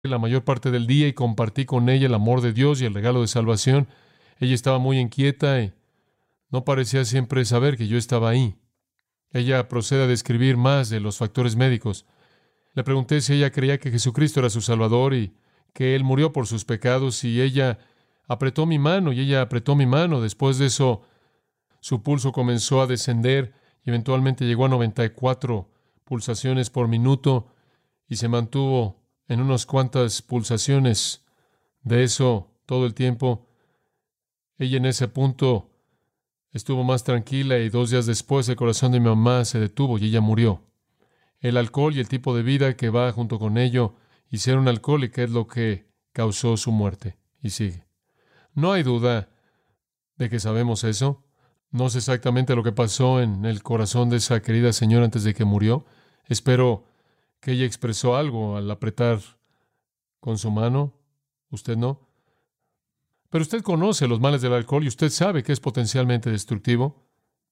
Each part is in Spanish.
la mayor parte del día y compartí con ella el amor de Dios y el regalo de salvación. Ella estaba muy inquieta y no parecía siempre saber que yo estaba ahí. Ella procede a describir más de los factores médicos. Le pregunté si ella creía que Jesucristo era su Salvador y que Él murió por sus pecados, y ella apretó mi mano, y ella apretó mi mano. Después de eso, su pulso comenzó a descender y eventualmente llegó a 94 pulsaciones por minuto y se mantuvo en unas cuantas pulsaciones de eso todo el tiempo. Ella en ese punto estuvo más tranquila y 2 días después el corazón de mi mamá se detuvo y ella murió. El alcohol y el tipo de vida que va junto con ello y ser una alcohólica es lo que causó su muerte. Y sigue. No hay duda de que sabemos eso. No sé exactamente lo que pasó en el corazón de esa querida señora antes de que murió. Espero que ella expresó algo al apretar con su mano. Usted no. Pero usted conoce los males del alcohol y usted sabe que es potencialmente destructivo.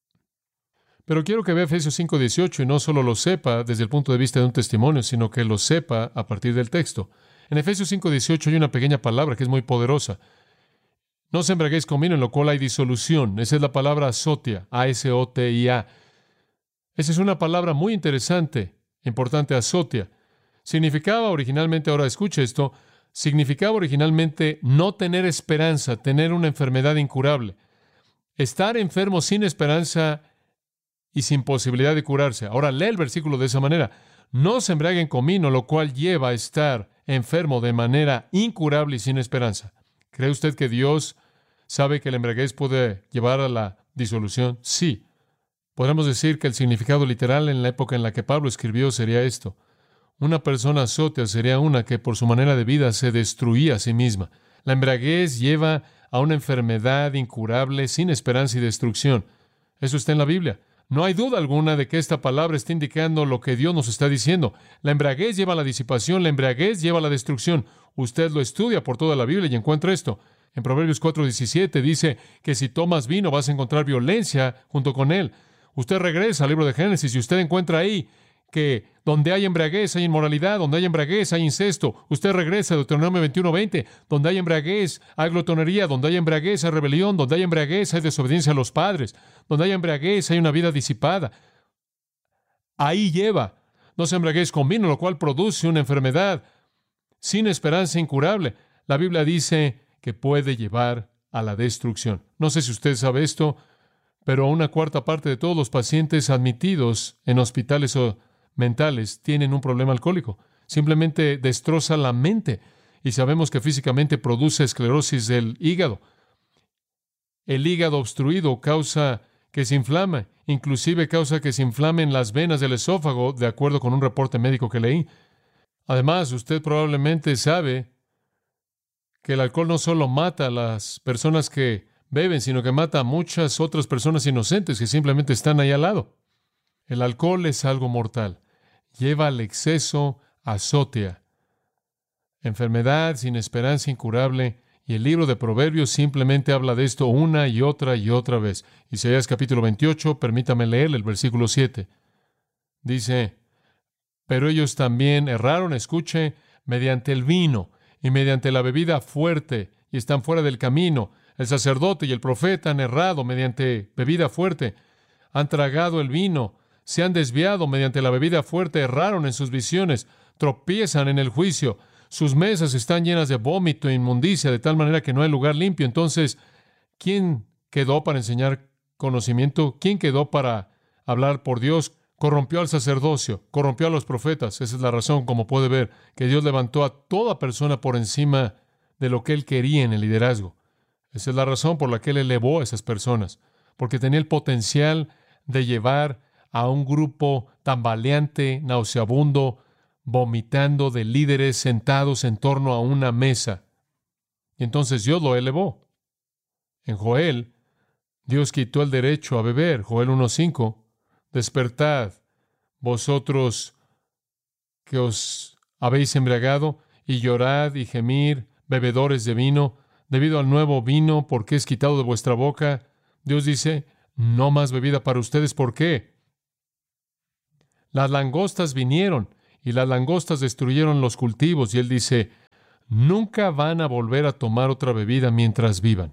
Pero quiero que vea Efesios 5:18 y no solo lo sepa desde el punto de vista de un testimonio, sino que lo sepa a partir del texto. En Efesios 5:18 hay una pequeña palabra que es muy poderosa. No os embriaguéis con vino, en lo cual hay disolución. Esa es la palabra asotia, A-S-O-T-I-A. Esa es una palabra muy interesante, importante, asotia. Significaba originalmente, ahora escuche esto, significaba originalmente no tener esperanza, tener una enfermedad incurable. Estar enfermo sin esperanza y sin posibilidad de curarse. Ahora lee el versículo de esa manera. No se embriaguen con vino, lo cual lleva a estar enfermo de manera incurable y sin esperanza. ¿Cree usted que Dios sabe que la embriaguez puede llevar a la disolución? Sí. Podríamos decir que el significado literal en la época en la que Pablo escribió sería esto. Una persona azotea sería una que por su manera de vida se destruía a sí misma. La embriaguez lleva a una enfermedad incurable, sin esperanza y destrucción. Eso está en la Biblia. No hay duda alguna de que esta palabra está indicando lo que Dios nos está diciendo. La embriaguez lleva a la disipación, la embriaguez lleva a la destrucción. Usted lo estudia por toda la Biblia y encuentra esto. En Proverbios 4:17 dice que si tomas vino vas a encontrar violencia junto con él. Usted regresa al libro de Génesis y usted encuentra ahí que donde hay embriaguez hay inmoralidad, donde hay embriaguez hay incesto. Usted regresa a Deuteronomio 21:20, donde hay embriaguez hay glotonería, donde hay embriaguez hay rebelión, donde hay embriaguez hay desobediencia a los padres, donde hay embriaguez hay una vida disipada. Ahí lleva. No se embriaguez con vino, lo cual produce una enfermedad sin esperanza incurable. La Biblia dice que puede llevar a la destrucción. No sé si usted sabe esto, pero una cuarta parte de todos los pacientes admitidos en hospitales o mentales tienen un problema alcohólico. Simplemente destroza la mente y sabemos que físicamente produce esclerosis del hígado. El hígado obstruido causa que se inflame, inclusive causa que se inflamen las venas del esófago, de acuerdo con un reporte médico que leí. Además, usted probablemente sabe que el alcohol no solo mata a las personas que beben, sino que mata a muchas otras personas inocentes que simplemente están ahí al lado. El alcohol es algo mortal. Lleva al exceso, azotea, enfermedad sin esperanza incurable, y el libro de Proverbios simplemente habla de esto una y otra vez. Isaías capítulo 28, permítame leer el versículo 7. Dice, pero ellos también erraron, escuche, mediante el vino y mediante la bebida fuerte, y están fuera del camino. El sacerdote y el profeta han errado mediante bebida fuerte, han tragado el vino, se han desviado mediante la bebida fuerte, erraron en sus visiones, tropiezan en el juicio, sus mesas están llenas de vómito e inmundicia, de tal manera que no hay lugar limpio. Entonces, ¿quién quedó para enseñar conocimiento? ¿Quién quedó para hablar por Dios? Corrompió al sacerdocio, corrompió a los profetas. Esa es la razón, como puede ver, que Dios levantó a toda persona por encima de lo que Él quería en el liderazgo. Esa es la razón por la que Él elevó a esas personas, porque tenía el potencial de llevar a un grupo tambaleante, nauseabundo, vomitando de líderes sentados en torno a una mesa. Y entonces Dios lo elevó. En Joel, Dios quitó el derecho a beber. Joel 1:5. Despertad, vosotros que os habéis embriagado, y llorad y gemir, bebedores de vino, debido al nuevo vino, porque es quitado de vuestra boca. Dios dice, no más bebida para ustedes. ¿Por qué? Las langostas vinieron, y las langostas destruyeron los cultivos. Y Él dice, nunca van a volver a tomar otra bebida mientras vivan.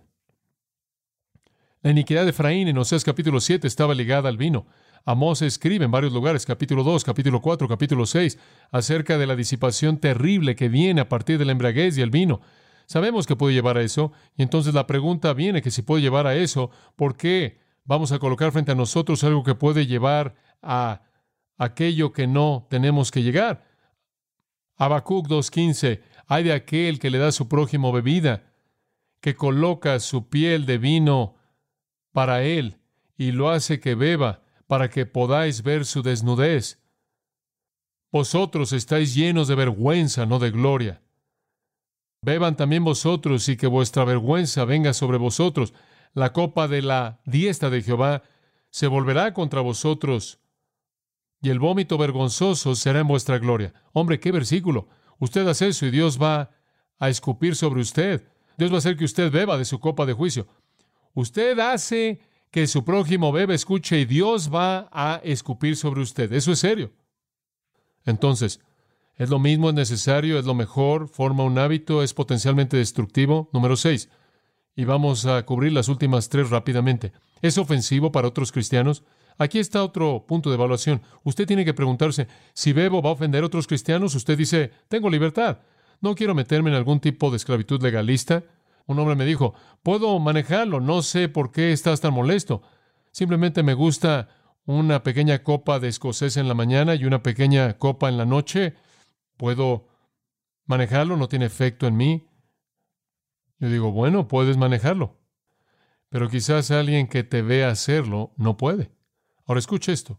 La iniquidad de Efraín en Oseas capítulo 7 estaba ligada al vino. Amós escribe en varios lugares, capítulo 2, capítulo 4, capítulo 6, acerca de la disipación terrible que viene a partir de la embriaguez y el vino. Sabemos que puede llevar a eso, y entonces la pregunta viene que si puede llevar a eso, ¿por qué vamos a colocar frente a nosotros algo que puede llevar a aquello que no tenemos que llegar? Habacuc 2:15, hay de aquel que le da a su prójimo bebida, que coloca su piel de vino para él y lo hace que beba, para que podáis ver su desnudez. Vosotros estáis llenos de vergüenza, no de gloria. Beban también vosotros, y que vuestra vergüenza venga sobre vosotros. La copa de la diestra de Jehová se volverá contra vosotros, y el vómito vergonzoso será en vuestra gloria. Hombre, qué versículo. Usted hace eso y Dios va a escupir sobre usted. Dios va a hacer que usted beba de su copa de juicio. Usted hace que su prójimo beba, escuche, y Dios va a escupir sobre usted. Eso es serio. Entonces, ¿es lo mismo? ¿Es necesario? ¿Es lo mejor? ¿Forma un hábito? ¿Es potencialmente destructivo? Número 6. Y vamos a cubrir las últimas 3 rápidamente. ¿Es ofensivo para otros cristianos? Aquí está otro punto de evaluación. Usted tiene que preguntarse, si bebo va a ofender a otros cristianos. Usted dice, tengo libertad. No quiero meterme en algún tipo de esclavitud legalista. Un hombre me dijo, puedo manejarlo, no sé por qué estás tan molesto. Simplemente me gusta una pequeña copa de escocés en la mañana y una pequeña copa en la noche. ¿Puedo manejarlo? ¿No tiene efecto en mí? Yo digo, bueno, puedes manejarlo. Pero quizás alguien que te vea hacerlo no puede. Ahora escuche esto.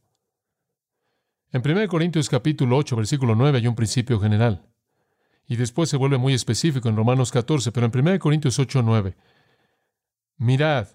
En 1 Corintios capítulo 8, versículo 9 hay un principio general. Y después se vuelve muy específico en Romanos 14, pero en 1 Corintios 8, 9. Mirad,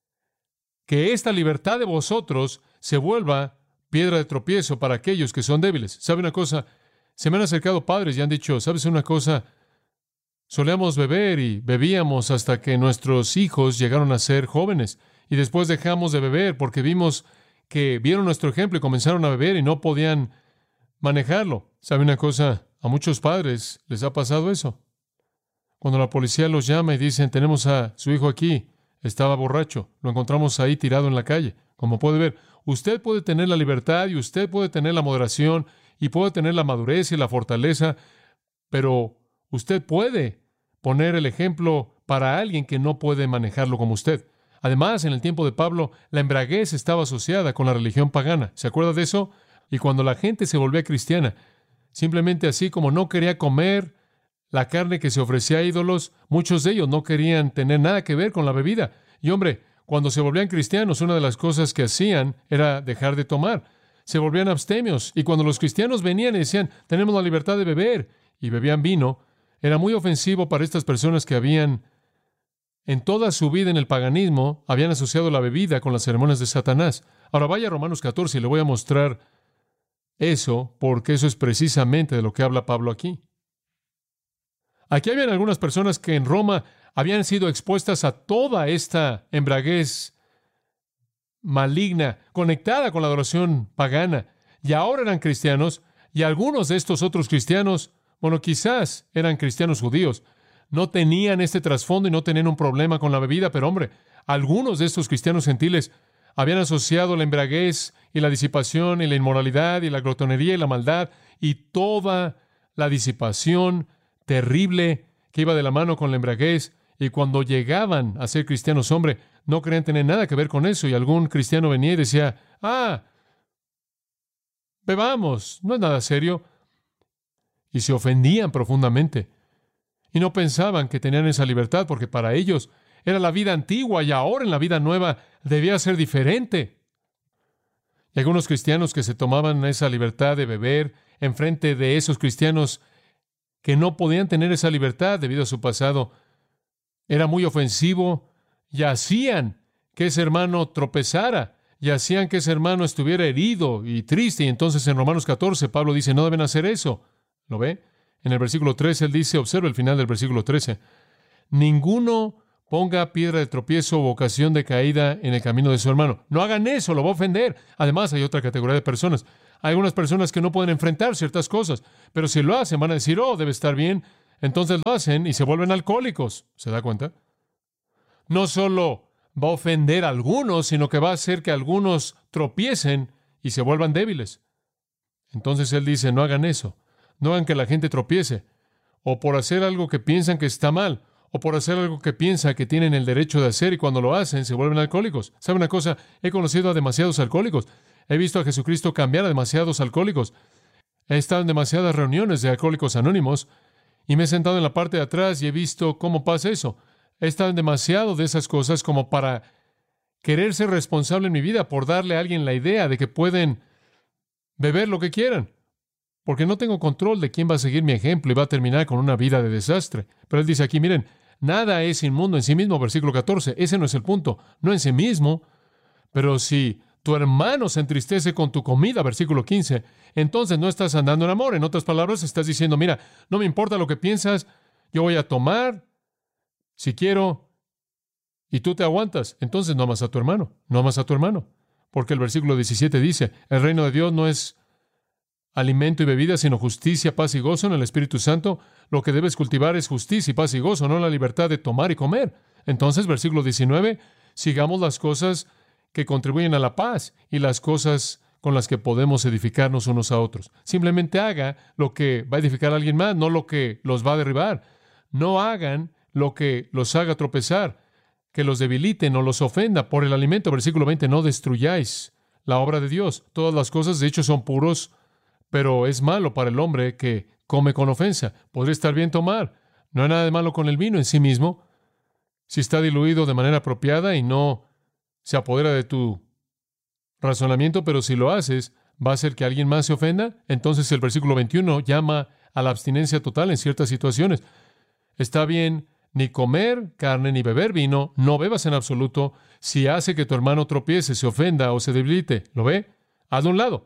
que esta libertad de vosotros se vuelva piedra de tropiezo para aquellos que son débiles. ¿Sabe una cosa? Se me han acercado padres y han dicho, ¿sabes una cosa? Solíamos beber y bebíamos hasta que nuestros hijos llegaron a ser jóvenes. Y después dejamos de beber porque vimos que vieron nuestro ejemplo y comenzaron a beber y no podían manejarlo. ¿Sabe una cosa? A muchos padres les ha pasado eso. Cuando la policía los llama y dicen, tenemos a su hijo aquí, estaba borracho, lo encontramos ahí tirado en la calle. Como puede ver, usted puede tener la libertad y usted puede tener la moderación y puede tener la madurez y la fortaleza, pero usted puede poner el ejemplo para alguien que no puede manejarlo como usted. Además, en el tiempo de Pablo, la embriaguez estaba asociada con la religión pagana. ¿Se acuerda de eso? Y cuando la gente se volvía cristiana, simplemente así como no quería comer la carne que se ofrecía a ídolos, muchos de ellos no querían tener nada que ver con la bebida. Y hombre, cuando se volvían cristianos, una de las cosas que hacían era dejar de tomar. Se volvían abstemios. Y cuando los cristianos venían y decían, tenemos la libertad de beber, y bebían vino, era muy ofensivo para estas personas que habían, en toda su vida en el paganismo, habían asociado la bebida con las ceremonias de Satanás. Ahora vaya a Romanos 14 y le voy a mostrar eso, porque eso es precisamente de lo que habla Pablo aquí. Aquí habían algunas personas que en Roma habían sido expuestas a toda esta embriaguez maligna, conectada con la adoración pagana, y ahora eran cristianos, y algunos de estos otros cristianos, bueno, quizás eran cristianos judíos, no tenían este trasfondo y no tenían un problema con la bebida, pero hombre, algunos de estos cristianos gentiles habían asociado la embriaguez y la disipación y la inmoralidad y la glotonería y la maldad y toda la disipación terrible que iba de la mano con la embriaguez, y cuando llegaban a ser cristianos, hombre, no querían tener nada que ver con eso, y algún cristiano venía y decía, bebamos, no es nada serio, y se ofendían profundamente, y no pensaban que tenían esa libertad, porque para ellos era la vida antigua, y ahora en la vida nueva debía ser diferente. Y algunos cristianos que se tomaban esa libertad de beber en frente de esos cristianos que no podían tener esa libertad debido a su pasado, era muy ofensivo, y hacían que ese hermano tropezara, y hacían que ese hermano estuviera herido y triste. Y entonces en Romanos 14 Pablo dice, no deben hacer eso. ¿Lo ve? En el versículo 13 él dice, observa el final del versículo 13, ninguno ponga piedra de tropiezo o ocasión de caída en el camino de su hermano. No hagan eso, lo va a ofender. Además, hay otra categoría de personas. Hay algunas personas que no pueden enfrentar ciertas cosas, pero si lo hacen van a decir, oh, debe estar bien. Entonces lo hacen y se vuelven alcohólicos. ¿Se da cuenta? No solo va a ofender a algunos, sino que va a hacer que algunos tropiecen y se vuelvan débiles. Entonces él dice, no hagan eso. No hagan que la gente tropiece. O por hacer algo que piensan que está mal. O por hacer algo que piensan que tienen el derecho de hacer y cuando lo hacen se vuelven alcohólicos. ¿Sabe una cosa? He conocido a demasiados alcohólicos. He visto a Jesucristo cambiar a demasiados alcohólicos. He estado en demasiadas reuniones de alcohólicos anónimos y me he sentado en la parte de atrás y he visto cómo pasa eso. He estado en demasiado de esas cosas como para querer ser responsable en mi vida por darle a alguien la idea de que pueden beber lo que quieran. Porque no tengo control de quién va a seguir mi ejemplo y va a terminar con una vida de desastre. Pero él dice aquí, miren, nada es inmundo en sí mismo, versículo 14. Ese no es el punto, no en sí mismo. Pero si tu hermano se entristece con tu comida, versículo 15, entonces no estás andando en amor. En otras palabras, estás diciendo, mira, no me importa lo que piensas, yo voy a tomar si quiero y tú te aguantas. Entonces no amas a tu hermano, no amas a tu hermano. Porque el versículo 17 dice, el reino de Dios no es alimento y bebida, sino justicia, paz y gozo en el Espíritu Santo. Lo que debes cultivar es justicia y paz y gozo, no la libertad de tomar y comer. Entonces, versículo 19, sigamos las cosas que contribuyen a la paz y las cosas con las que podemos edificarnos unos a otros. Simplemente haga lo que va a edificar a alguien más, no lo que los va a derribar. No hagan lo que los haga tropezar, que los debiliten o los ofenda. Por el alimento, versículo 20, no destruyáis la obra de Dios. Todas las cosas, de hecho, son puros, pero es malo para el hombre que come con ofensa. Podría estar bien tomar. No hay nada de malo con el vino en sí mismo, si está diluido de manera apropiada y no se apodera de tu razonamiento, pero si lo haces, va a hacer que alguien más se ofenda. Entonces el versículo 21 llama a la abstinencia total en ciertas situaciones. Está bien ni comer carne ni beber vino, no bebas en absoluto. Si hace que tu hermano tropiece, se ofenda o se debilite, ¿lo ve? Haz de un lado.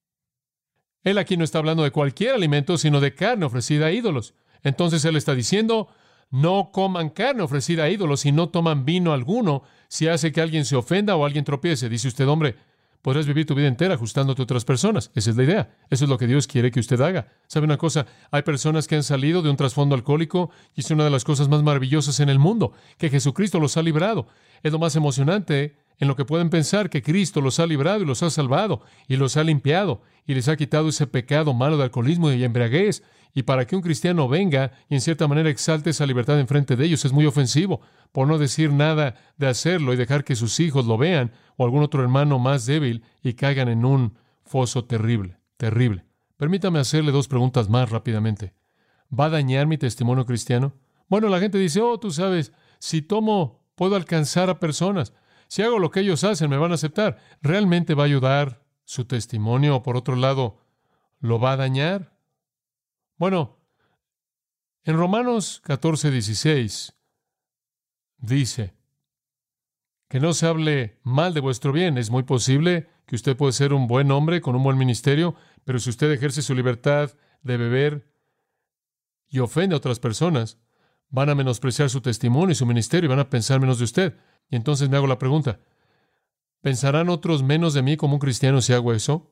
Él aquí no está hablando de cualquier alimento, sino de carne ofrecida a ídolos. Entonces él está diciendo, no coman carne ofrecida a ídolos y no toman vino alguno si hace que alguien se ofenda o alguien tropiece. Dice usted, hombre, podrás vivir tu vida entera ajustándote a otras personas. Esa es la idea. Eso es lo que Dios quiere que usted haga. ¿Sabe una cosa? Hay personas que han salido de un trasfondo alcohólico y es una de las cosas más maravillosas en el mundo, que Jesucristo los ha librado. Es lo más emocionante en lo que pueden pensar, que Cristo los ha librado y los ha salvado y los ha limpiado y les ha quitado ese pecado malo de alcoholismo y embriaguez. Y para que un cristiano venga y en cierta manera exalte esa libertad en frente de ellos es muy ofensivo, por no decir nada de hacerlo y dejar que sus hijos lo vean o algún otro hermano más débil y caigan en un foso terrible, terrible. Permítame hacerle dos preguntas más rápidamente. ¿Va a dañar mi testimonio cristiano? Bueno, la gente dice, tú sabes, si tomo, puedo alcanzar a personas. Si hago lo que ellos hacen, me van a aceptar. ¿Realmente va a ayudar su testimonio o, por otro lado, lo va a dañar? Bueno, en Romanos 14:16 dice que no se hable mal de vuestro bien. Es muy posible que usted puede ser un buen hombre con un buen ministerio, pero si usted ejerce su libertad de beber y ofende a otras personas, van a menospreciar su testimonio y su ministerio y van a pensar menos de usted. Y entonces me hago la pregunta, ¿pensarán otros menos de mí como un cristiano si hago eso?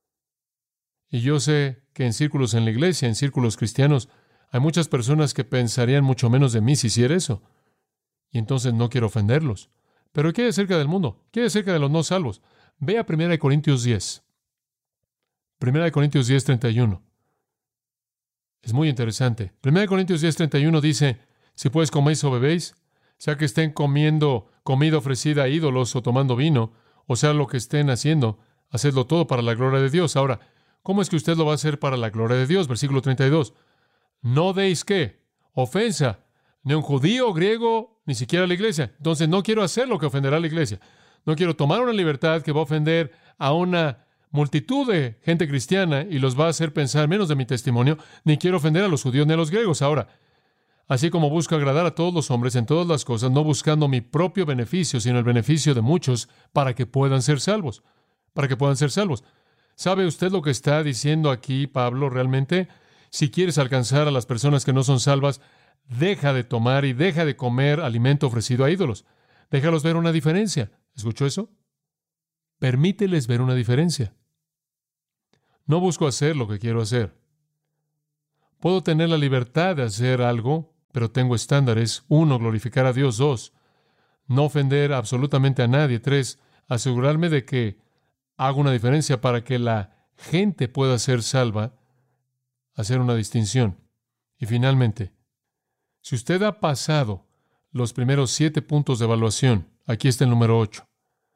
Y yo sé que en círculos en la iglesia, en círculos cristianos, hay muchas personas que pensarían mucho menos de mí si hiciera eso. Y entonces no quiero ofenderlos. Pero ¿qué hay acerca del mundo? ¿Qué hay acerca de los no salvos? Ve a 1 Corintios 10. 1 Corintios 10, 31. Es muy interesante. 1 Corintios 10, 31 dice, si pues coméis o bebéis, sea que estén comiendo comida ofrecida a ídolos o tomando vino, o sea lo que estén haciendo, hacedlo todo para la gloria de Dios. Ahora, ¿cómo es que usted lo va a hacer para la gloria de Dios? Versículo 32. No deis ¿qué? Ofensa, ni a un judío, griego, ni siquiera a la iglesia. Entonces no quiero hacer lo que ofenderá a la iglesia. No quiero tomar una libertad que va a ofender a una multitud de gente cristiana y los va a hacer pensar menos de mi testimonio, ni quiero ofender a los judíos ni a los griegos. Ahora, así como busco agradar a todos los hombres en todas las cosas, no buscando mi propio beneficio, sino el beneficio de muchos para que puedan ser salvos. Para que puedan ser salvos. ¿Sabe usted lo que está diciendo aquí Pablo realmente? Si quieres alcanzar a las personas que no son salvas, deja de tomar y deja de comer alimento ofrecido a ídolos. Déjalos ver una diferencia. ¿Escuchó eso? Permíteles ver una diferencia. No busco hacer lo que quiero hacer. Puedo tener la libertad de hacer algo, pero tengo estándares. 1, glorificar a Dios. 2, no ofender absolutamente a nadie. 3, asegurarme de que hago una diferencia para que la gente pueda ser salva, hacer una distinción. Y finalmente, si usted ha pasado los primeros 7 puntos de evaluación, aquí está el número 8.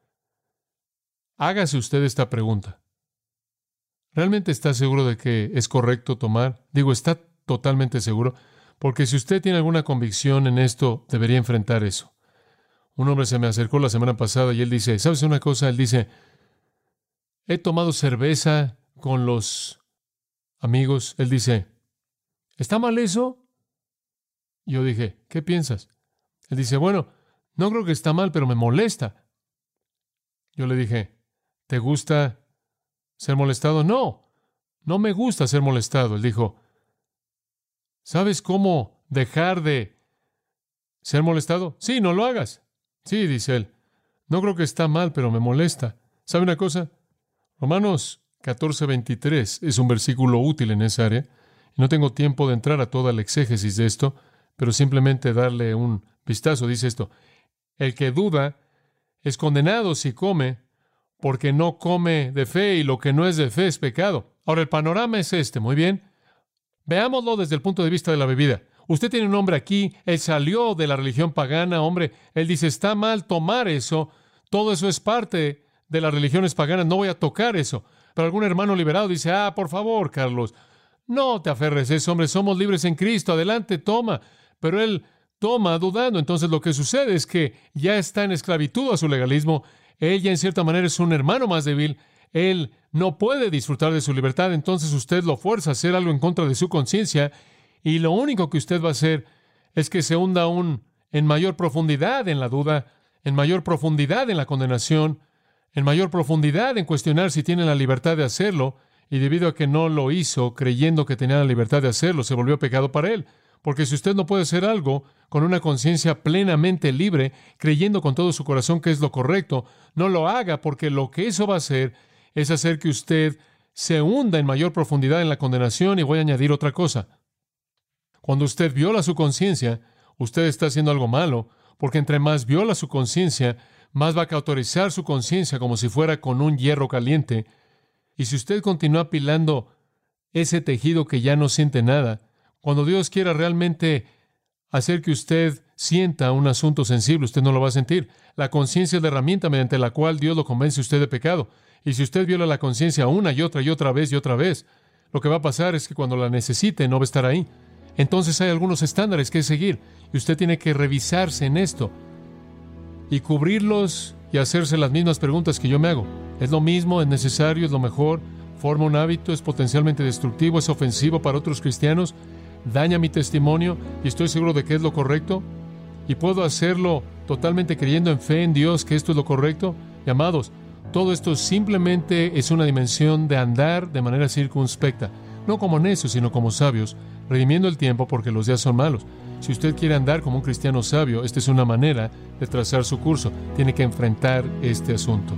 Hágase usted esta pregunta. ¿Realmente está seguro de que es correcto tomar? ¿Está totalmente seguro? Porque si usted tiene alguna convicción en esto, debería enfrentar eso. Un hombre se me acercó la semana pasada y él dice, ¿sabes una cosa? Él dice, he tomado cerveza con los amigos. Él dice, ¿está mal eso? Yo dije, ¿qué piensas? Él dice, bueno, no creo que está mal, pero me molesta. Yo le dije, ¿te gusta ser molestado? No, no me gusta ser molestado. Él dijo, ¿sabes cómo dejar de ser molestado? Sí, no lo hagas. Sí, dice él, no creo que está mal, pero me molesta. ¿Sabe una cosa? Romanos 14:23 es un versículo útil en esa área. No tengo tiempo de entrar a toda la exégesis de esto, pero simplemente darle un vistazo. Dice esto, el que duda es condenado si come, porque no come de fe, y lo que no es de fe es pecado. Ahora, el panorama es este, muy bien. Veámoslo desde el punto de vista de la bebida. Usted tiene un hombre aquí, él salió de la religión pagana, hombre, él dice, está mal tomar eso, todo eso es parte de las religiones paganas, no voy a tocar eso. Pero algún hermano liberado dice, por favor, Carlos, no te aferres a eso, hombre, somos libres en Cristo, adelante, toma. Pero él toma dudando, entonces lo que sucede es que ya está en esclavitud a su legalismo. Él ya en cierta manera es un hermano más débil. Él no puede disfrutar de su libertad. Entonces usted lo fuerza a hacer algo en contra de su conciencia. Y lo único que usted va a hacer es que se hunda aún en mayor profundidad en la duda, en mayor profundidad en la condenación, en mayor profundidad en cuestionar si tiene la libertad de hacerlo. Y debido a que no lo hizo creyendo que tenía la libertad de hacerlo, se volvió pecado para él. Porque si usted no puede hacer algo con una conciencia plenamente libre, creyendo con todo su corazón que es lo correcto, no lo haga, porque lo que eso va a hacer es hacer que usted se hunda en mayor profundidad en la condenación. Y voy a añadir otra cosa. Cuando usted viola su conciencia, usted está haciendo algo malo, porque entre más viola su conciencia, más va a cauterizar su conciencia como si fuera con un hierro caliente. Y si usted continúa apilando ese tejido que ya no siente nada, cuando Dios quiera realmente hacer que usted sienta un asunto sensible, usted no lo va a sentir. La conciencia es la herramienta mediante la cual Dios lo convence a usted de pecado. Y si usted viola la conciencia una y otra vez, lo que va a pasar es que cuando la necesite no va a estar ahí. Entonces hay algunos estándares que seguir y usted tiene que revisarse en esto y cubrirlos y hacerse las mismas preguntas que yo me hago. ¿Es lo mismo? ¿Es necesario? ¿Es lo mejor? ¿Forma un hábito? ¿Es potencialmente destructivo? ¿Es ofensivo para otros cristianos? ¿Daña mi testimonio? ¿Y estoy seguro de que es lo correcto? ¿Y puedo hacerlo totalmente creyendo en fe en Dios que esto es lo correcto? Y amados, todo esto simplemente es una dimensión de andar de manera circunspecta, no como necios, sino como sabios, redimiendo el tiempo porque los días son malos. Si usted quiere andar como un cristiano sabio, esta es una manera de trazar su curso. Tiene que enfrentar este asunto.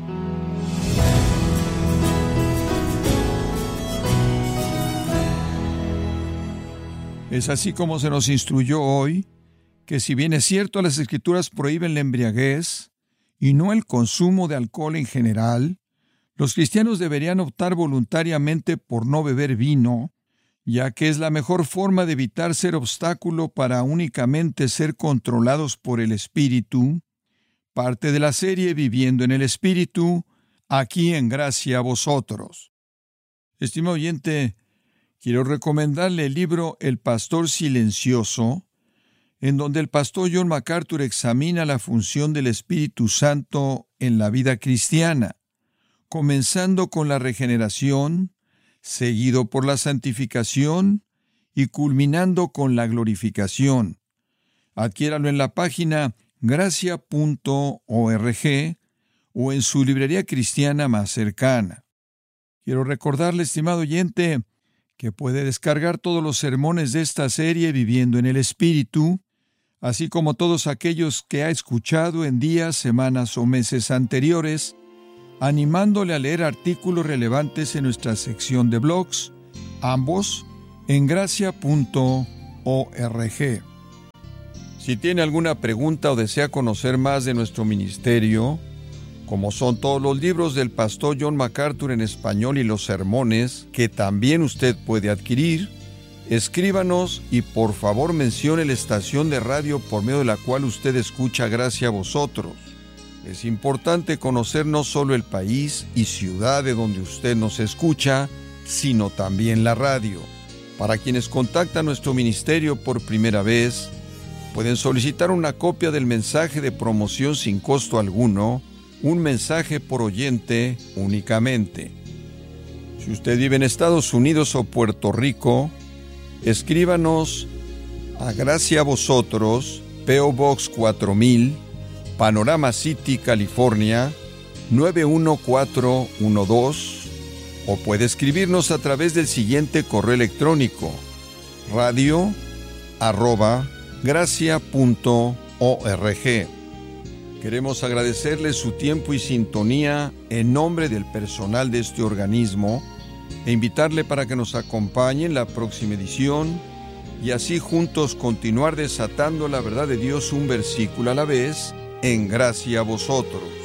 Es así como se nos instruyó hoy, que si bien es cierto las Escrituras prohíben la embriaguez y no el consumo de alcohol en general, los cristianos deberían optar voluntariamente por no beber vino, ya que es la mejor forma de evitar ser obstáculo para únicamente ser controlados por el Espíritu, parte de la serie Viviendo en el Espíritu, aquí en Gracia a Vosotros. Estimado oyente, quiero recomendarle el libro El Pastor Silencioso, en donde el pastor John MacArthur examina la función del Espíritu Santo en la vida cristiana, comenzando con la regeneración, seguido por la santificación y culminando con la glorificación. Adquiéralo en la página gracia.org o en su librería cristiana más cercana. Quiero recordarle, estimado oyente, que puede descargar todos los sermones de esta serie Viviendo en el Espíritu, así como todos aquellos que ha escuchado en días, semanas o meses anteriores, animándole a leer artículos relevantes en nuestra sección de blogs, ambos en gracia.org. Si tiene alguna pregunta o desea conocer más de nuestro ministerio, como son todos los libros del pastor John MacArthur en español y los sermones que también usted puede adquirir, escríbanos y por favor mencione la estación de radio por medio de la cual usted escucha Gracia a Vosotros. Es importante conocer no solo el país y ciudad de donde usted nos escucha, sino también la radio. Para quienes contactan nuestro ministerio por primera vez, pueden solicitar una copia del mensaje de promoción sin costo alguno, un mensaje por oyente únicamente. Si usted vive en Estados Unidos o Puerto Rico, escríbanos a Gracia a Vosotros, P.O. Box 4000, Panorama City, California, 91412, o puede escribirnos a través del siguiente correo electrónico: radio@gracia.org. Queremos agradecerle su tiempo y sintonía en nombre del personal de este organismo e invitarle para que nos acompañe en la próxima edición y así juntos continuar desatando la verdad de Dios un versículo a la vez en Gracia a Vosotros.